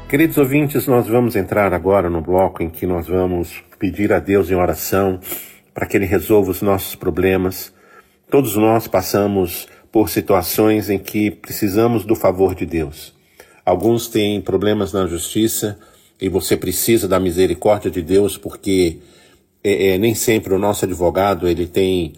Queridos ouvintes, nós vamos entrar agora no bloco em que nós vamos pedir a Deus em oração para que Ele resolva os nossos problemas. Todos nós passamos por situações em que precisamos do favor de Deus. Alguns têm problemas na justiça e você precisa da misericórdia de Deus porque nem sempre o nosso advogado ele tem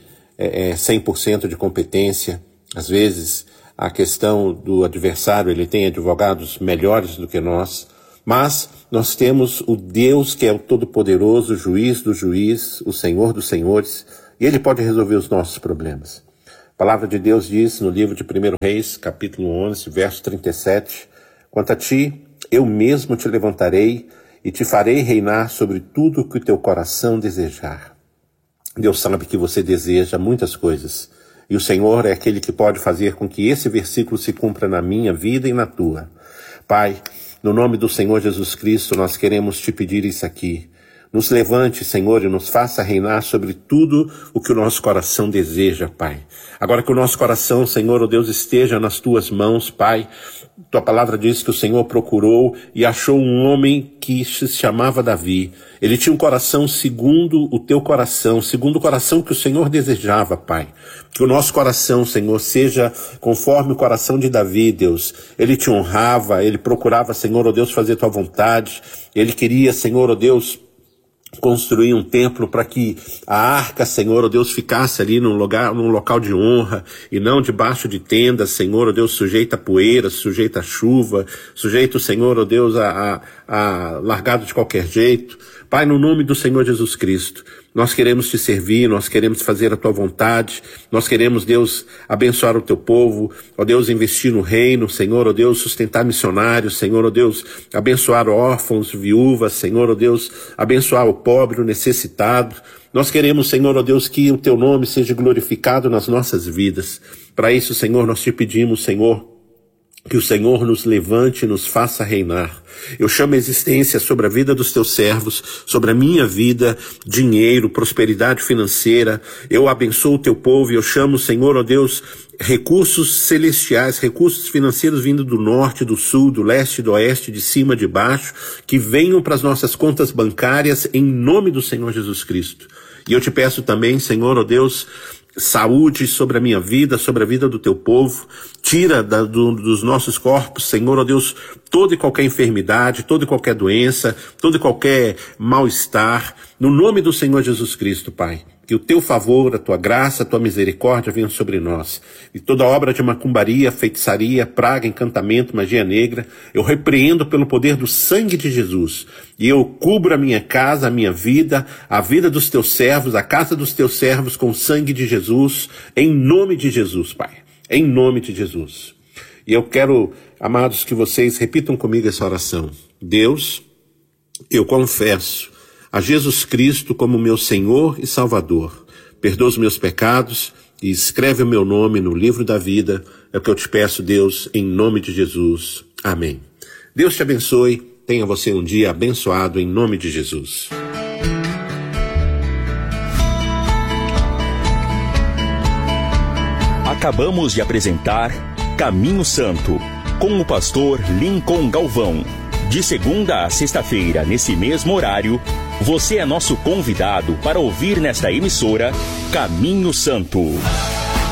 100% de competência. Às vezes a questão do adversário, ele tem advogados melhores do que nós, mas nós temos o Deus que é o Todo-Poderoso, o Juiz do Juiz, o Senhor dos Senhores, e Ele pode resolver os nossos problemas. A palavra de Deus diz no livro de 1 Reis, capítulo 11, verso 37, quanto a ti, eu mesmo te levantarei e te farei reinar sobre tudo o que o teu coração desejar. Deus sabe que você deseja muitas coisas, e o Senhor é aquele que pode fazer com que esse versículo se cumpra na minha vida e na tua. Pai, no nome do Senhor Jesus Cristo, nós queremos te pedir isso aqui. Nos levante, Senhor, e nos faça reinar sobre tudo o que o nosso coração deseja, Pai. Agora que o nosso coração, Senhor, Deus, esteja nas tuas mãos, Pai. Tua palavra diz que o Senhor procurou e achou um homem que se chamava Davi. Ele tinha um coração segundo o teu coração, segundo o coração que o Senhor desejava, Pai. Que o nosso coração, Senhor, seja conforme o coração de Davi, Deus. Ele te honrava, ele procurava, Senhor, Deus, fazer tua vontade. Ele queria, Senhor, Deus, construir um templo para que a arca, Senhor, Deus, ficasse ali num local de honra e não debaixo de tendas, Senhor, Deus, sujeita a poeira, sujeita a chuva, sujeito, Senhor, Deus, a largado de qualquer jeito. Pai, no nome do Senhor Jesus Cristo, nós queremos te servir, nós queremos fazer a tua vontade, nós queremos, Deus, abençoar o teu povo, ó Deus, investir no reino, Senhor, ó Deus, sustentar missionários, Senhor, ó Deus, abençoar órfãos, viúvas, Senhor, ó Deus, abençoar o pobre, o necessitado. Nós queremos, Senhor, ó Deus, que o teu nome seja glorificado nas nossas vidas. Para isso, Senhor, nós te pedimos, Senhor, que o Senhor nos levante e nos faça reinar. Eu chamo a existência sobre a vida dos teus servos, sobre a minha vida, dinheiro, prosperidade financeira. Eu abençoo o teu povo e eu chamo, Senhor, ó Deus, recursos celestiais, recursos financeiros vindo do norte, do sul, do leste, do oeste, de cima, de baixo, que venham para as nossas contas bancárias em nome do Senhor Jesus Cristo. E eu te peço também, Senhor, ó Deus, saúde sobre a minha vida, sobre a vida do teu povo. Tira dos nossos corpos, Senhor, ó Deus, toda e qualquer enfermidade, toda e qualquer doença, todo e qualquer mal-estar. No nome do Senhor Jesus Cristo, Pai. Que o teu favor, a tua graça, a tua misericórdia venham sobre nós. E toda obra de macumbaria, feitiçaria, praga, encantamento, magia negra, eu repreendo pelo poder do sangue de Jesus. E eu cubro a minha casa, a minha vida, a vida dos teus servos, a casa dos teus servos com o sangue de Jesus, em nome de Jesus, Pai. Em nome de Jesus. E eu quero, amados, que vocês repitam comigo essa oração. Deus, eu confesso a Jesus Cristo como meu Senhor e Salvador. Perdoa os meus pecados e escreve o meu nome no livro da vida. É o que eu te peço, Deus, em nome de Jesus. Amém. Deus te abençoe. Tenha você um dia abençoado em nome de Jesus. Acabamos de apresentar Caminho Santo, com o pastor Lincoln Galvão. De segunda a sexta-feira, nesse mesmo horário, você é nosso convidado para ouvir nesta emissora Caminho Santo.